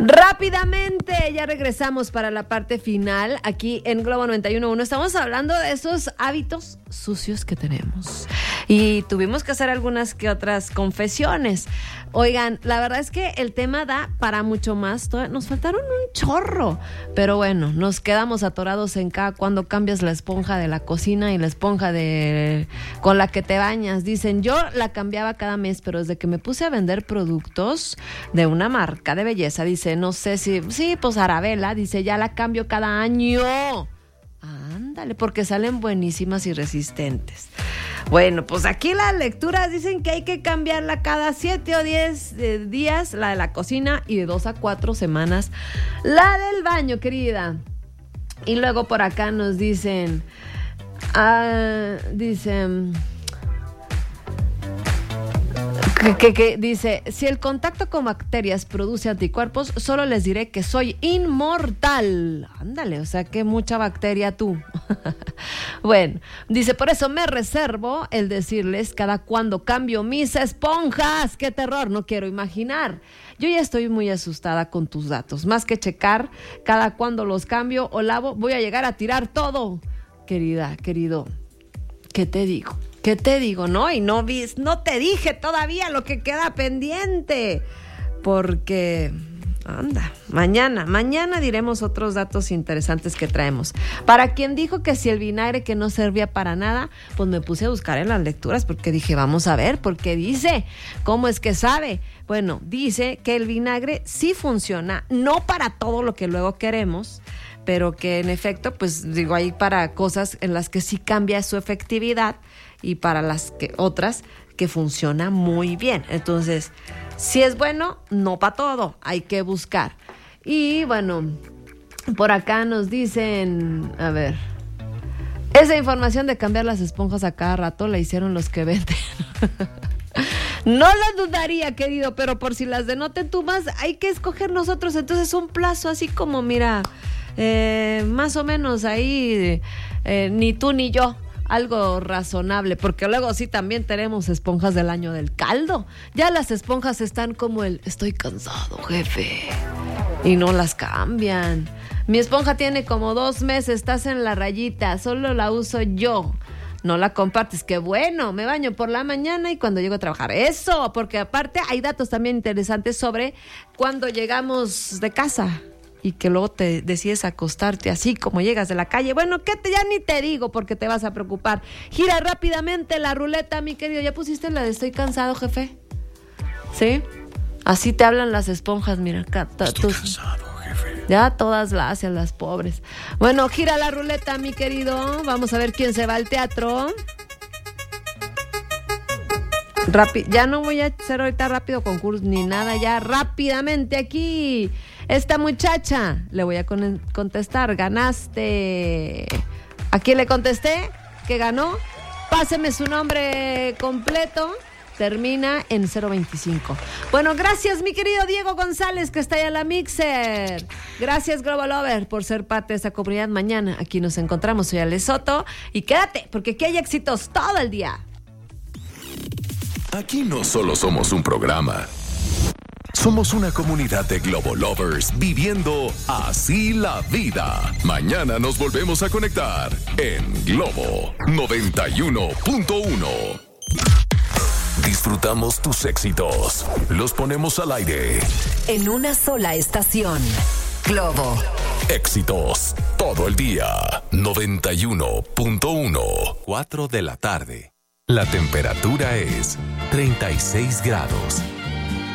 Rápidamente, ya regresamos para la parte final aquí en Globo 91.1. Estamos hablando de esos hábitos sucios que tenemos y tuvimos que hacer algunas que otras confesiones. Oigan, la verdad es que el tema da para mucho más. Nos faltaron un chorro, pero bueno, nos quedamos atorados en cuando cambias la esponja de la cocina y la esponja con la que te bañas. Dicen, yo la cambiaba cada mes, pero desde que me puse a vender productos de una marca de belleza, dice, no sé si, sí, pues Arabella, dice, ya la cambio cada año. Ándale, porque salen buenísimas y resistentes. Bueno, pues aquí las lecturas dicen que hay que cambiarla cada 7 o 10 días, la de la cocina, y de 2 a 4 semanas la del baño, querida. Y luego por acá nos dicen, que dice, si el contacto con bacterias produce anticuerpos, solo les diré que soy inmortal. Ándale, o sea que mucha bacteria tú. Bueno, dice, por eso me reservo el decirles cada cuándo cambio mis esponjas. ¡Qué terror! No quiero imaginar. Yo ya estoy muy asustada con tus datos. Más que checar cada cuándo los cambio o lavo, voy a llegar a tirar todo. Querida, querido, ¿qué te digo? ¿Qué te digo? No, y no te dije todavía lo que queda pendiente. Porque, mañana diremos otros datos interesantes que traemos. Para quien dijo que si el vinagre que no servía para nada, pues me puse a buscar en las lecturas porque dije, vamos a ver, porque dice, ¿cómo es que sabe? Bueno, dice que el vinagre sí funciona, no para todo lo que luego queremos, pero que en efecto, pues digo, hay para cosas en las que sí cambia su efectividad y para las otras que funciona muy bien. Entonces, si es bueno, no para todo, hay que buscar. Y bueno, por acá nos dicen, a ver, esa información de cambiar las esponjas a cada rato la hicieron los que venden. No lo dudaría, querido, pero por si las denoten tú más, hay que escoger nosotros. Entonces, un plazo así como, mira, más o menos ahí, ni tú ni yo. Algo razonable, porque luego sí también tenemos esponjas del año del caldo. Ya las esponjas están como estoy cansado, jefe, y no las cambian. Mi esponja tiene como 2 meses, estás en la rayita, solo la uso yo. No la compartes, qué bueno, me baño por la mañana y cuando llego a trabajar. Eso, porque aparte hay datos también interesantes sobre cuando llegamos de casa y que luego te decides acostarte así como llegas de la calle. Bueno, ya ni te digo porque te vas a preocupar. Gira rápidamente la ruleta, mi querido. ¿Ya pusiste la de estoy cansado, jefe? ¿Sí? Así te hablan las esponjas, mira. Estoy cansado, jefe. Ya todas la hacen las pobres. Bueno, gira la ruleta, mi querido. Vamos a ver quién se va al teatro. Ya no voy a hacer ahorita rápido concurso ni nada, ya rápidamente aquí. Esta muchacha, le voy a contestar, ganaste. ¿A quién le contesté? ¿Que ganó? Páseme su nombre completo. Termina en 025. Bueno, gracias mi querido Diego González, que está ahí a la mixer. Gracias Global Lover por ser parte de esta comunidad. Mañana aquí nos encontramos. Soy Ale Soto y quédate, porque aquí hay éxitos todo el día. Aquí no solo somos un programa, somos una comunidad de Global Lovers viviendo así la vida. Mañana nos volvemos a conectar en Globo 91.1. Disfrutamos tus éxitos, los ponemos al aire. En una sola estación, Globo. Éxitos todo el día. 91.1. 4 de la tarde. La temperatura es 36 grados.